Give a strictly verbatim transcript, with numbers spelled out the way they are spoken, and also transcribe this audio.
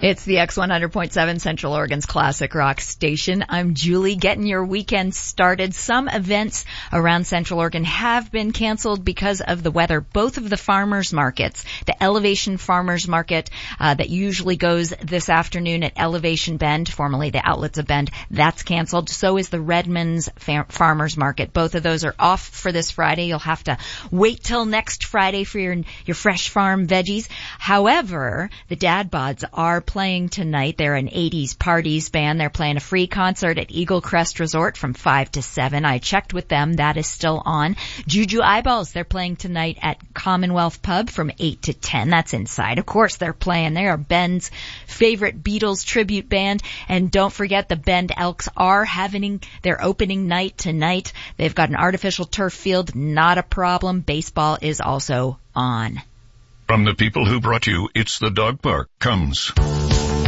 It's the X one hundred point seven Central Oregon's classic rock station. I'm Julie, getting your weekend started. Some events around Central Oregon have been canceled because of the weather. Both of the farmers markets, the Elevation Farmers Market uh, that usually goes this afternoon at Elevation Bend, formerly the Outlets of Bend, that's canceled. So is the Redmonds Far- Farmers Market. Both of those are off for this Friday. You'll have to wait till next Friday for your your fresh farm veggies. However, the Dad Bods are playing tonight. They're an eighties parties band. They're playing a free concert at Eagle Crest Resort from five to seven. I checked with them. That is still on. Juju Eyeballs, they're playing tonight at Commonwealth Pub from eight to ten. That's inside. Of course they're playing. They are Ben's favorite Beatles tribute band. And don't forget the Bend Elks are having their opening night tonight. They've got an artificial turf field. Not a problem. Baseball is also on. From the people who brought you It's the Dog Park comes